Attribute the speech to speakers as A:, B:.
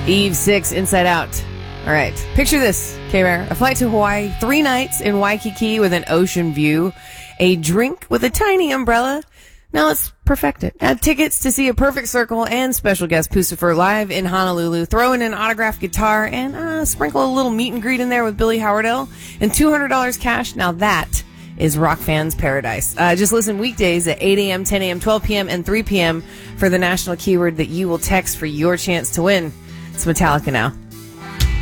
A: Eve 6, Inside Out. All right. Picture this, K-Bear. A flight to Hawaii, 3 nights in Waikiki with an ocean view, a drink with a tiny umbrella. Now let's perfect it. Add tickets to see A Perfect Circle and special guest Pucifer live in Honolulu. Throw in an autographed guitar and sprinkle a little meet and greet in there with Billy Howardell. And $200 cash. Now that is rock fans' paradise. Just listen weekdays at 8 a.m., 10 a.m., 12 p.m., and 3 p.m. for the national keyword that you will text for your chance to win. It's Metallica now.